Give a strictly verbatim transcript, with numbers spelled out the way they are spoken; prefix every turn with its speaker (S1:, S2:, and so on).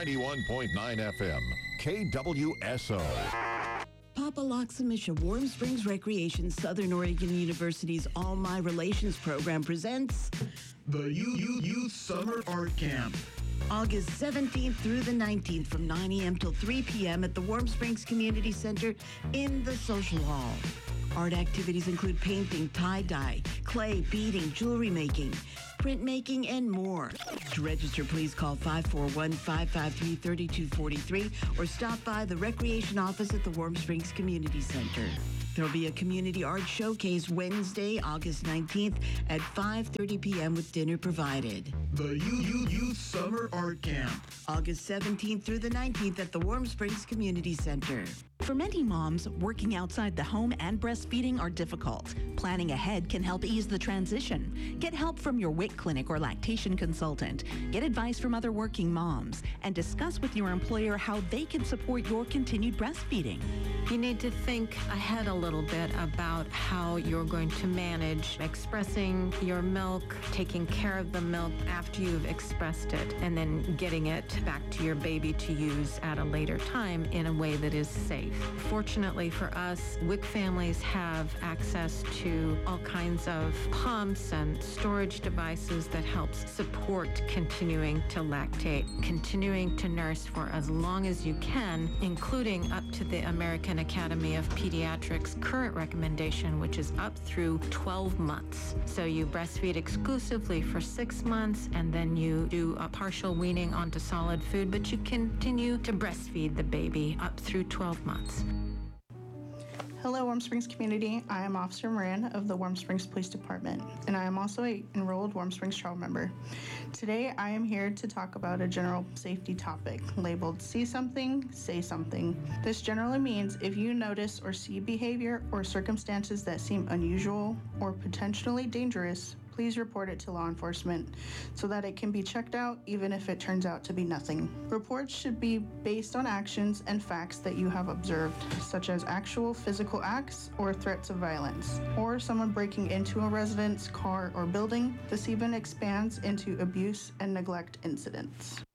S1: ninety-one point nine F M, K W S O.
S2: Papa Loxamisha Warm Springs Recreation, Southern Oregon University's All My Relations program presents
S3: the Youth, Youth, Youth Summer Art Camp.
S2: August seventeenth through the nineteenth from nine a.m. till three p.m. at the Warm Springs Community Center in the Social Hall. Art activities include painting, tie-dye, clay, beading, jewelry making, printmaking, and more. To register, please call five four one, five five three, three two four three or stop by the Recreation Office at the Warm Springs Community Center. There'll be a community art showcase Wednesday, August nineteenth at five thirty p.m. with dinner provided.
S3: The Youth, Youth, Youth Summer Art Camp.
S2: August seventeenth through the nineteenth at the Warm Springs Community Center.
S4: For many moms, working outside the home and breastfeeding are difficult. Planning ahead can help ease the transition. Get help from your W I C clinic or lactation consultant. Get advice from other working moms and discuss with your employer how they can support your continued breastfeeding.
S5: You need to think ahead a little bit about how you're going to manage expressing your milk, taking care of the milk after you've expressed it, and then getting it back to your baby to use at a later time in a way that is safe. Fortunately for us, W I C families have access to all kinds of pumps and storage devices that helps support continuing to lactate, continuing to nurse for as long as you can, including up to the American Academy of Pediatrics' current recommendation, which is up through twelve months. So you breastfeed exclusively for six months, and then you do a partial weaning onto solid food, but you continue to breastfeed the baby up through twelve months.
S6: Hello, Warm Springs community. I am Officer Moran of the Warm Springs Police Department, and I am also an enrolled Warm Springs Child member. Today, I am here to talk about a general safety topic labeled See Something, Say Something. This generally means if you notice or see behavior or circumstances that seem unusual or potentially dangerous, please report it to law enforcement so that it can be checked out even if it turns out to be nothing. Reports should be based on actions and facts that you have observed, such as actual physical acts or threats of violence, or someone breaking into a residence, car, or building. This even expands into abuse and neglect incidents.